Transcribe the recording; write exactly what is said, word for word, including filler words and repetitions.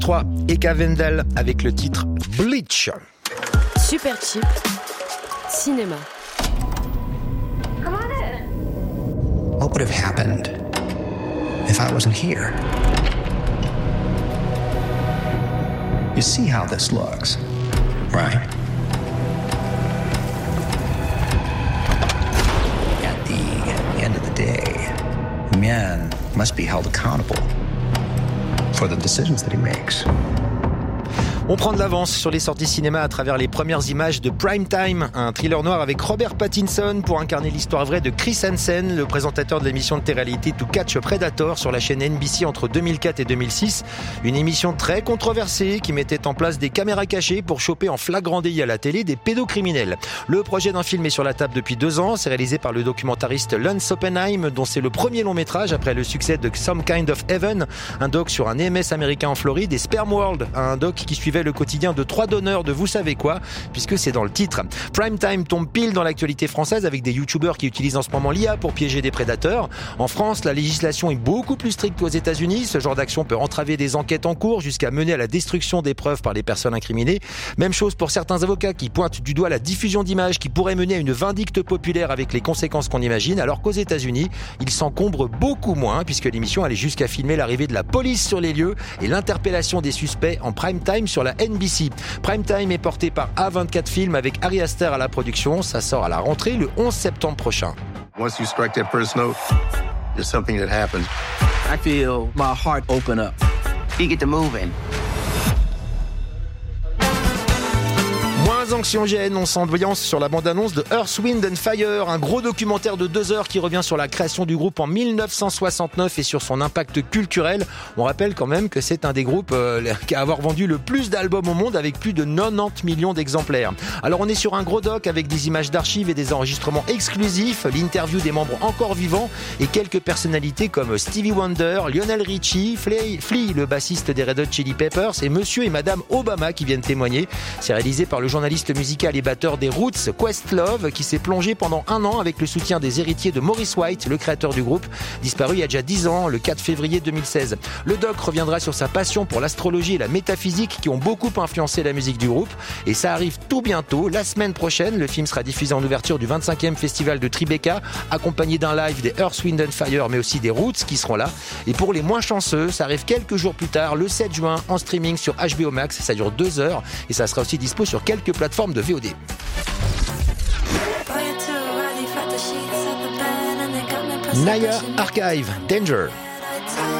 trois, Eka Vendel avec le titre Bleach. Superchips, cinéma. What would have happened if I wasn't here? You see how this looks, right? At the end of the day, man must be held accountable for the decisions that he makes. On prend de l'avance sur les sorties cinéma à travers les premières images de Prime Time, un thriller noir avec Robert Pattinson pour incarner l'histoire vraie de Chris Hansen, le présentateur de l'émission de télé-réalité To Catch a Predator sur la chaîne N B C entre deux mille quatre et deux mille six. Une émission très controversée qui mettait en place des caméras cachées pour choper en flagrant délit à la télé des pédocriminels. Le projet d'un film est sur la table depuis deux ans. C'est réalisé par le documentariste Lance Oppenheim, dont c'est le premier long métrage après le succès de Some Kind of Heaven, un doc sur un E M S américain en Floride, et Sperm World, un doc qui suivait le quotidien de trois donneurs de vous savez quoi, puisque c'est dans le titre. Prime Time tombe pile dans l'actualité française avec des youtubeurs qui utilisent en ce moment l'I A pour piéger des prédateurs. En France, la législation est beaucoup plus stricte qu'aux États-Unis. Ce genre d'action peut entraver des enquêtes en cours jusqu'à mener à la destruction des preuves par les personnes incriminées. Même chose pour certains avocats qui pointent du doigt la diffusion d'images qui pourrait mener à une vindicte populaire avec les conséquences qu'on imagine, alors qu'aux États-Unis, ils s'encombrent beaucoup moins puisque l'émission allait jusqu'à filmer l'arrivée de la police sur les lieux et l'interpellation des suspects en prime time sur la N B C. Prime Time est porté par A vingt-quatre Films avec Ari Aster à la production. Ça sort à la rentrée le onze septembre prochain. Once you strike that first note, there's something that happens. I feel my heart open up. You get to moving. Moins anxiogène, on s'ambiance sur la bande-annonce de Earth, Wind and Fire, un gros documentaire de deux heures qui revient sur la création du groupe en mille neuf cent soixante-neuf et sur son impact culturel. On rappelle quand même que c'est un des groupes euh, qui a avoir vendu le plus d'albums au monde avec plus de quatre-vingt-dix millions d'exemplaires. Alors on est sur un gros doc avec des images d'archives et des enregistrements exclusifs, l'interview des membres encore vivants et quelques personnalités comme Stevie Wonder, Lionel Richie, Flea, Flea le bassiste des Red Hot Chili Peppers et Monsieur et Madame Obama qui viennent témoigner. C'est réalisé par le journaliste musical et batteur des Roots, Questlove, qui s'est plongé pendant un an avec le soutien des héritiers de Maurice White, le créateur du groupe, disparu il y a déjà dix ans, le quatre février deux mille seize. Le doc reviendra sur sa passion pour l'astrologie et la métaphysique qui ont beaucoup influencé la musique du groupe. Et ça arrive tout bientôt, la semaine prochaine. Le film sera diffusé en ouverture du vingt-cinquième festival de Tribeca, accompagné d'un live des Earth, Wind and Fire, mais aussi des Roots qui seront là. Et pour les moins chanceux, ça arrive quelques jours plus tard, le sept juin, en streaming sur H B O Max. Ça dure deux heures et ça sera aussi dispo sur quelques plateformes de V O D. Naya Archive, Danger.